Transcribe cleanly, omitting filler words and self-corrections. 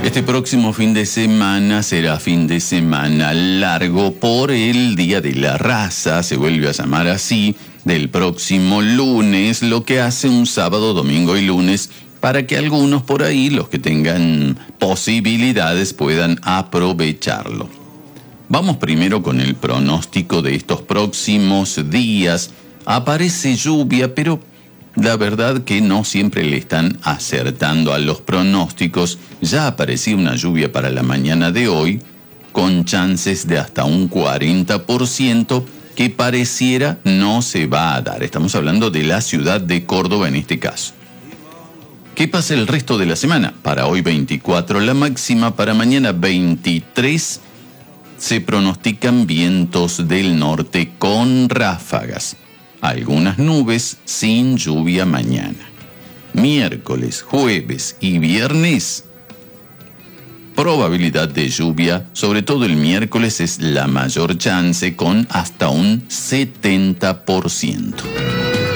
Este próximo fin de semana será fin de semana largo por el Día de la Raza, se vuelve a llamar así, del próximo lunes, lo que hace un sábado, domingo y lunes para que algunos por ahí, los que tengan posibilidades, puedan aprovecharlo. Vamos primero con el pronóstico de estos próximos días. Aparece lluvia, pero la verdad que no siempre le están acertando a los pronósticos. Ya aparecía una lluvia para la mañana de hoy, con chances de hasta un 40%, que pareciera no se va a dar. Estamos hablando de la ciudad de Córdoba en este caso. ¿Qué pasa el resto de la semana? Para hoy 24 la máxima, para mañana 23 se pronostican vientos del norte con ráfagas. Algunas nubes sin lluvia mañana. Miércoles, jueves y viernes, probabilidad de lluvia, sobre todo el miércoles es la mayor chance con hasta un 70%.